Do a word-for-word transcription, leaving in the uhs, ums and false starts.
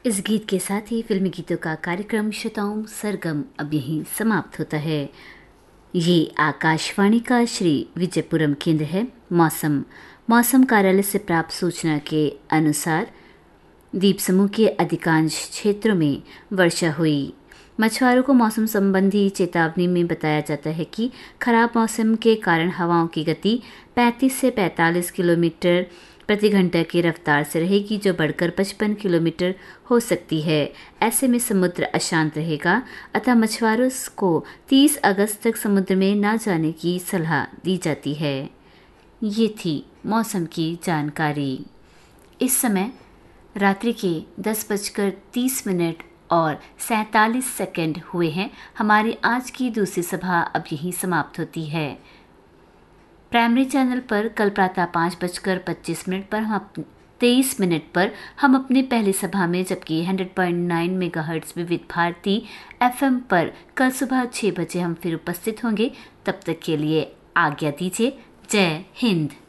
इस गीत के साथ ही फिल्मी गीतों का कार्यक्रम श्रोताओं सरगम अब यहीं समाप्त होता है। ये आकाशवाणी का श्री विजयपुरम केंद्र है। मौसम मौसम कार्यालय से प्राप्त सूचना के अनुसार द्वीप समूह के अधिकांश क्षेत्रों में वर्षा हुई। मछुआरों को मौसम संबंधी चेतावनी में बताया जाता है कि खराब मौसम के कारण हवाओं की गति पैंतीस से पैंतालीस किलोमीटर प्रति घंटा की रफ्तार से रहेगी, जो बढ़कर पचपन किलोमीटर हो सकती है। ऐसे में समुद्र अशांत रहेगा, अतः मछुआरों को तीस अगस्त तक समुद्र में न जाने की सलाह दी जाती है। ये थी मौसम की जानकारी। इस समय रात्रि के दस बजकर तीस मिनट और सैंतालीस सेकंड हुए हैं। हमारी आज की दूसरी सभा अब यहीं समाप्त होती है। प्राइमरी चैनल पर कल प्रातः पाँच बजकर पच्चीस मिनट पर हम तेईस मिनट पर हम अपनी पहली सभा में, जबकि सौ पॉइंट नौ मेगाहर्ट्ज विविध भारती एफएम पर कल सुबह छह बजे हम फिर उपस्थित होंगे। तब तक के लिए आज्ञा दीजिए। जय हिंद।